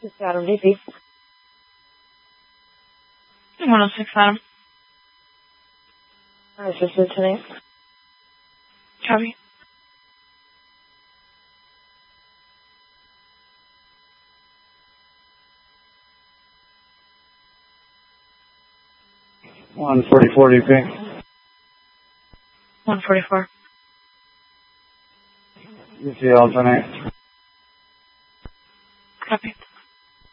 This is Adam DC. 106 Adam. Assistant tonight. Copy. $144 DP. 144. You see alternate.